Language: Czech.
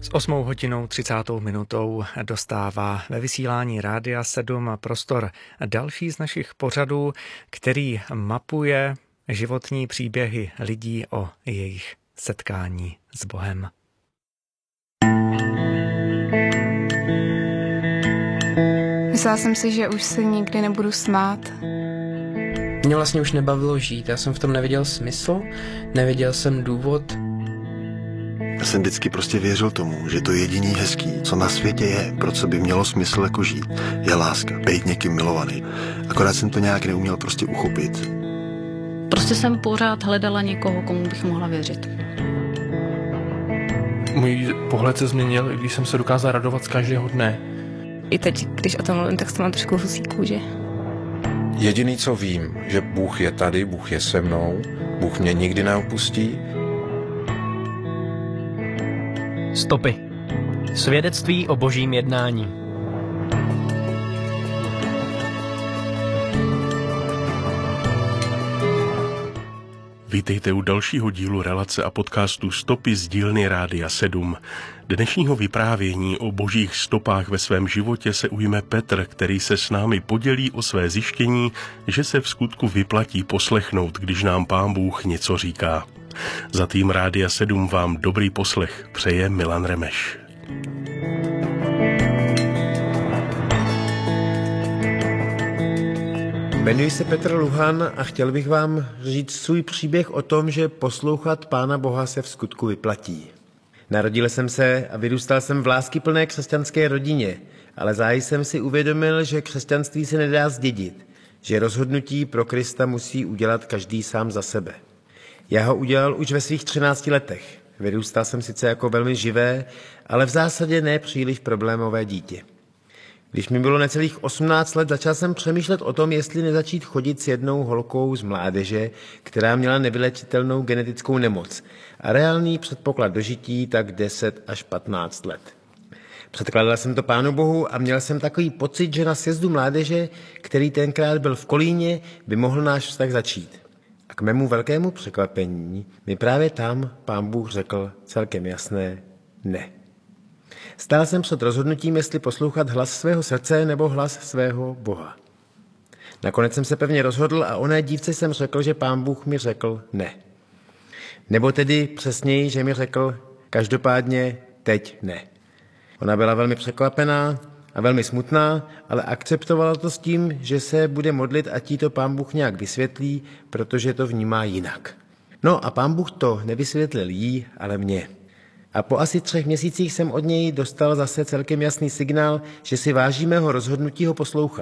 S 8:30 dostává ve vysílání Rádia 7 prostor další z našich pořadů, který mapuje životní příběhy lidí o jejich setkání s Bohem. Myslela jsem si, že už se nikdy nebudu smát. Mě vlastně už nebavilo žít, já jsem v tom neviděl smysl, neviděl jsem důvod. Já jsem vždycky prostě věřil tomu, že to jediný hezký, co na světě je, pro co by mělo smysl jako žít, je láska, být někým milovaný. Akorát jsem to nějak neuměl prostě uchopit. Prostě jsem pořád hledala někoho, komu bych mohla věřit. Můj pohled se změnil, když jsem se dokázal radovat z každého dne. I teď, když o tom mluvím, tak to mám trošku husí kůži. Jediný, co vím, že Bůh je tady, Bůh je se mnou, Bůh mě nikdy neopustí. Stopy. Svědectví o božím jednání. Vítejte u dalšího dílu relace a podcastu Stopy z dílny Rádia 7. Dnešního vyprávění o božích stopách ve svém životě se ujme Petr, který se s námi podělí o své zjištění, že se v skutku vyplatí poslechnout, když nám Pán Bůh něco říká. Za tým Rádia 7 vám dobrý poslech přeje Milan Remeš. Jmenuji se Petr Luhan a chtěl bych vám říct svůj příběh o tom, že poslouchat Pána Boha se v skutku vyplatí. Narodil jsem se a vyrůstal jsem v láskyplné křesťanské rodině, ale záhy jsem si uvědomil, že křesťanství se nedá zdědit, že rozhodnutí pro Krista musí udělat každý sám za sebe. Já ho udělal už ve svých 13 letech. Vyrůstal jsem sice jako velmi živé, ale v zásadě ne příliš problémové dítě. Když mi bylo necelých 18 let, začal jsem přemýšlet o tom, jestli nezačít chodit s jednou holkou z mládeže, která měla nevylečitelnou genetickou nemoc a reálný předpoklad dožití tak 10 až 15 let. Předkládal jsem to Pánu Bohu a měl jsem takový pocit, že na sjezdu mládeže, který tenkrát byl v Kolíně, by mohl náš vztah začít. A k mému velkému překvapení mi právě tam Pán Bůh řekl celkem jasné ne. Stál jsem před rozhodnutím, jestli poslouchat hlas svého srdce nebo hlas svého Boha. Nakonec jsem se pevně rozhodl a oné dívce jsem řekl, že Pán Bůh mi řekl ne. Nebo tedy přesněji, že mi řekl každopádně teď ne. Ona byla velmi překvapená a velmi smutná, ale akceptovala to s tím, že se bude modlit a jí to Pán Bůh nějak vysvětlí, protože to vnímá jinak. No a Pán Bůh to nevysvětlil jí, ale mně. A po asi 3 měsících jsem od něj dostal zase celkem jasný signál, že si váží mého rozhodnutí ho poslouchat.